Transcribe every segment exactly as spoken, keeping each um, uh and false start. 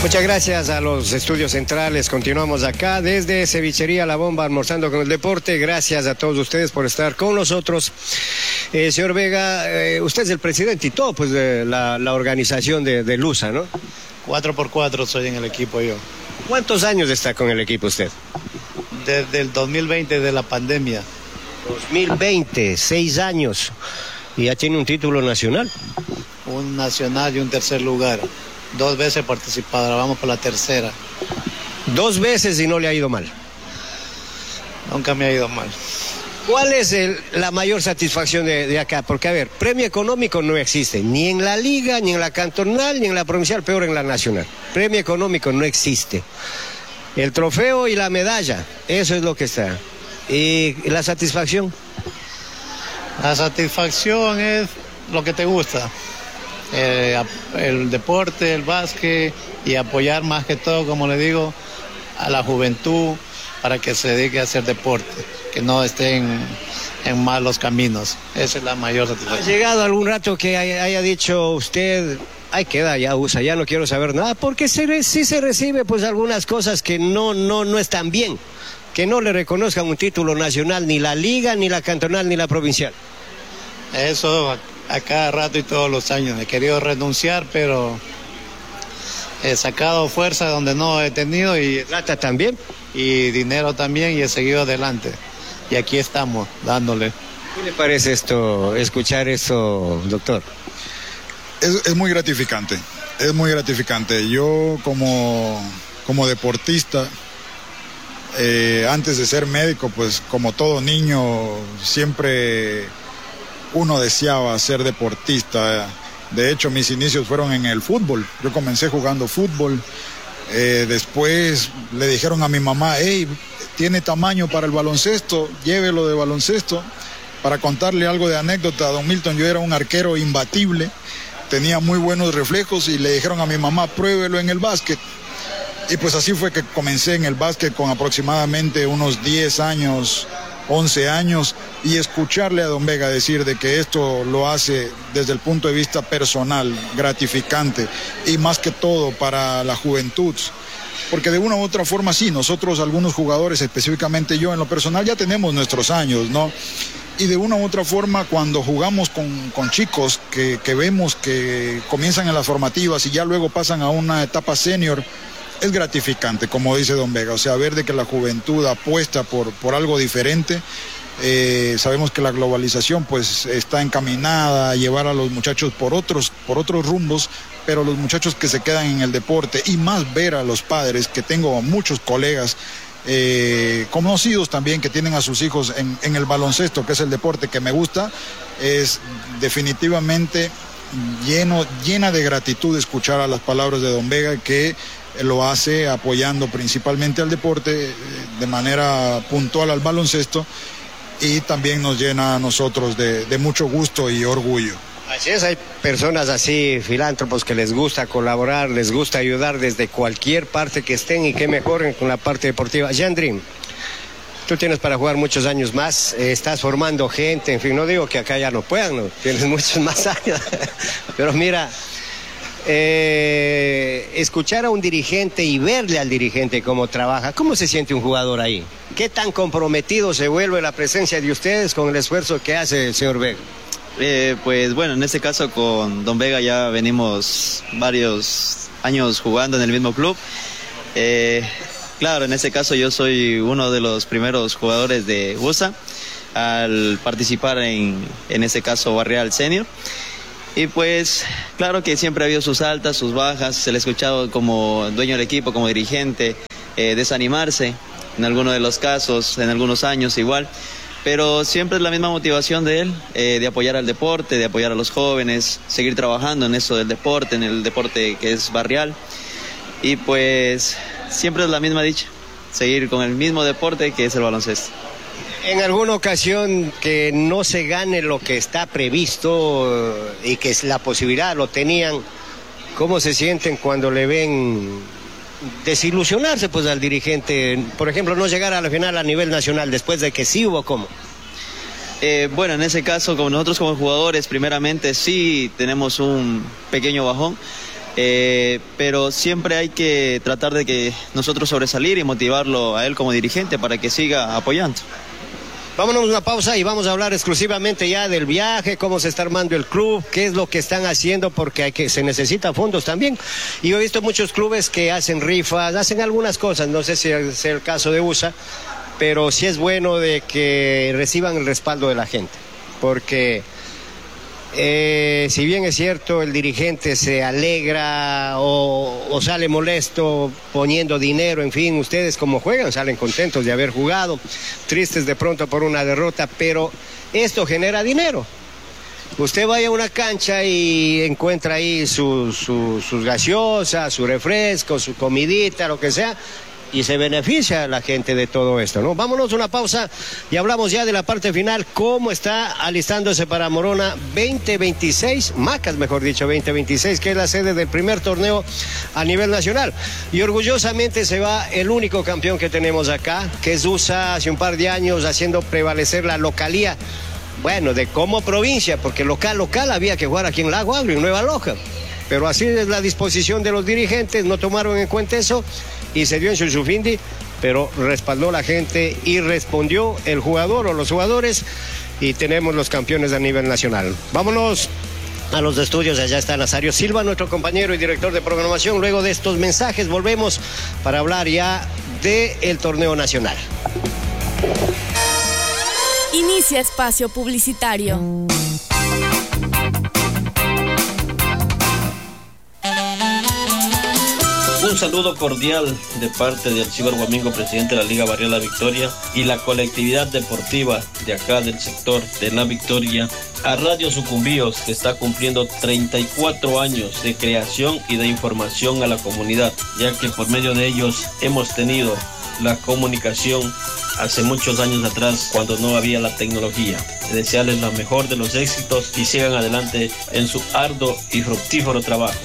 Muchas gracias a los estudios centrales. Continuamos acá desde Cevichería La Bomba, almorzando con el deporte. Gracias a todos ustedes por estar con nosotros. Eh, señor Vega, eh, usted es el presidente y todo, pues, de la, la organización de, de Lusa, ¿no? Cuatro por cuatro soy en el equipo yo. ¿Cuántos años está con el equipo usted? Desde el dos mil veinte, de la pandemia. dos mil veinte, seis años. Y ya tiene un título nacional. Un nacional y un tercer lugar. Dos veces participado, ahora vamos por la tercera. Dos veces y no le ha ido mal. Nunca me ha ido mal. ¿Cuál es el, la mayor satisfacción de, de acá? Porque, a ver, premio económico no existe, ni en la liga, ni en la cantonal, ni en la provincial, peor en la nacional. Premio económico no existe. El trofeo y la medalla, eso es lo que está. ¿Y la satisfacción? La satisfacción es lo que te gusta. Eh, el deporte, el básquet, y apoyar más que todo, como le digo, a la juventud para que se dedique a hacer deporte, que no estén en malos caminos. Esa es la mayor satisfacción. ¿Ha llegado algún rato que haya, haya dicho usted, ay, queda, ya usa, ya no quiero saber nada? Porque se, sí se recibe pues algunas cosas que no, no, no están bien, que no le reconozcan un título nacional, ni la liga, ni la cantonal, ni la provincial. Eso a cada rato y todos los años. He querido renunciar, pero he sacado fuerza donde no he tenido, y plata también, y dinero también, y he seguido adelante. Y aquí estamos, dándole. ¿Qué le parece esto, escuchar esto, doctor? Es, es muy gratificante, es muy gratificante. Yo como, como deportista, eh, antes de ser médico, pues como todo niño, siempre uno deseaba ser deportista. De hecho, mis inicios fueron en el fútbol. Yo comencé jugando fútbol. Eh, después le dijeron a mi mamá, hey, tiene tamaño para el baloncesto, llévelo de baloncesto. Para contarle algo de anécdota, don Milton, yo era un arquero imbatible, tenía muy buenos reflejos, y le dijeron a mi mamá, pruébelo en el básquet. Y pues así fue que comencé en el básquet con aproximadamente unos diez años, once años, y escucharle a don Vega decir de que esto lo hace desde el punto de vista personal, gratificante, y más que todo para la juventud, porque de una u otra forma sí, nosotros algunos jugadores, específicamente yo en lo personal, ya tenemos nuestros años, ¿no? Y de una u otra forma, cuando jugamos con, con chicos que, que vemos que comienzan en las formativas y ya luego pasan a una etapa senior, es gratificante, como dice don Vega, o sea, ver de que la juventud apuesta por, por algo diferente. Eh, sabemos que la globalización pues está encaminada a llevar a los muchachos por otros, por otros rumbos, pero los muchachos que se quedan en el deporte, y más ver a los padres, que tengo muchos colegas eh, conocidos también que tienen a sus hijos en, en el baloncesto, que es el deporte que me gusta, es definitivamente lleno, llena de gratitud escuchar a las palabras de don Vega, que lo hace apoyando principalmente al deporte, de manera puntual al baloncesto, y también nos llena a nosotros de, de mucho gusto y orgullo. Así es, hay personas así, filántropos, que les gusta colaborar, les gusta ayudar desde cualquier parte que estén, y que mejoren con la parte deportiva. Yandri, tú tienes para jugar muchos años más, eh, estás formando gente, en fin, no digo que acá ya no puedan, no, tienes muchos más años, pero mira, eh, escuchar a un dirigente y verle al dirigente cómo trabaja, ¿cómo se siente un jugador ahí? ¿Qué tan comprometido se vuelve la presencia de ustedes con el esfuerzo que hace el señor Vega? Eh, pues bueno, en este caso con don Vega ya venimos varios años jugando en el mismo club. Eh, claro, en este caso yo soy uno de los primeros jugadores de U S A al participar en, en este caso Barrial Senior. Y pues claro que siempre ha habido sus altas, sus bajas, se le ha escuchado como dueño del equipo, como dirigente, eh, desanimarse en algunos de los casos, en algunos años igual, pero siempre es la misma motivación de él, eh, de apoyar al deporte, de apoyar a los jóvenes, seguir trabajando en eso del deporte, en el deporte que es barrial, y pues siempre es la misma dicha, seguir con el mismo deporte que es el baloncesto. En alguna ocasión que no se gane lo que está previsto y que es la posibilidad lo tenían, ¿cómo se sienten cuando le ven desilusionarse pues al dirigente? Por ejemplo, no llegar a la final a nivel nacional después de que sí hubo cómo. Eh, bueno, en ese caso, como nosotros como jugadores, primeramente sí tenemos un pequeño bajón, Eh, pero siempre hay que tratar de que nosotros sobresalir y motivarlo a él como dirigente para que siga apoyando. Vámonos a una pausa y vamos a hablar exclusivamente ya del viaje, cómo se está armando el club, qué es lo que están haciendo, porque hay que, se necesita fondos también. Y yo he visto muchos clubes que hacen rifas, hacen algunas cosas, no sé si es el caso de U S A, pero sí es bueno de que reciban el respaldo de la gente, porque Eh, si bien es cierto, el dirigente se alegra o, o sale molesto poniendo dinero, en fin, ustedes como juegan salen contentos de haber jugado, tristes de pronto por una derrota, pero esto genera dinero. Usted vaya a una cancha y encuentra ahí sus su, sus gaseosas, su refresco, su comidita, lo que sea, y se beneficia a la gente de todo esto, ¿no? Vámonos a una pausa y hablamos ya de la parte final, cómo está alistándose para Morona veinte veintiséis, Macas mejor dicho, veinte veintiséis, que es la sede del primer torneo a nivel nacional. Y orgullosamente se va el único campeón que tenemos acá, que es U S A, hace un par de años haciendo prevalecer la localía, bueno, de como provincia, porque local, local había que jugar aquí en Lago Agrio, en Nueva Loja. Pero así es la disposición de los dirigentes, no tomaron en cuenta eso y se dio en Chuchufindi, pero respaldó la gente y respondió el jugador o los jugadores y tenemos los campeones a nivel nacional. Vámonos a los estudios, allá está Nazario Silva, nuestro compañero y director de programación. Luego de estos mensajes volvemos para hablar ya del torneo nacional. Inicia espacio publicitario. Un saludo cordial de parte de Alcibar Guamingo, presidente de la Liga Barrial La Victoria, y la colectividad deportiva de acá del sector de La Victoria, a Radio Sucumbíos, que está cumpliendo treinta y cuatro años de creación y de información a la comunidad, ya que por medio de ellos hemos tenido la comunicación hace muchos años atrás, cuando no había la tecnología. Desearles la mejor de los éxitos y sigan adelante en su arduo y fructífero trabajo.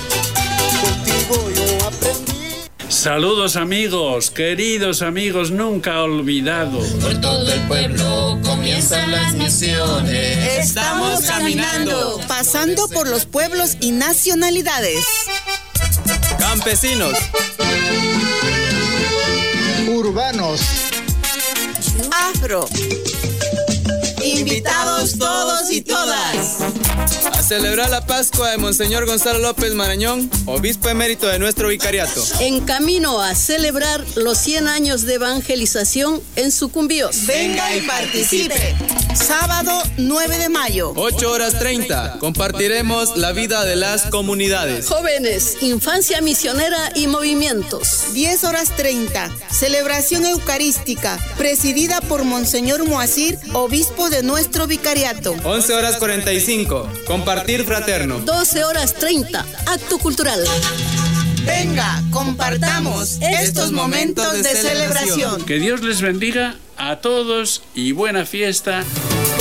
Saludos amigos, queridos amigos, nunca olvidados. Por todo el pueblo comienzan las misiones. Estamos caminando, pasando por los pueblos y nacionalidades. Campesinos, urbanos, afro, invitados todos y todas. A celebrar la Pascua de Monseñor Gonzalo López Marañón, obispo emérito de nuestro vicariato. En camino a celebrar los cien años de evangelización en Sucumbíos. Venga y participe. Sábado nueve de mayo. ocho horas treinta. Compartiremos la vida de las comunidades. Jóvenes, infancia misionera y movimientos. diez horas treinta. Celebración eucarística, presidida por Monseñor Moacir, obispo de nuestro vicariato. once horas cuarenta y cinco. Compartir fraterno. doce horas treinta. Acto cultural. Venga, compartamos estos momentos de celebración. Que Dios les bendiga a todos y buena fiesta.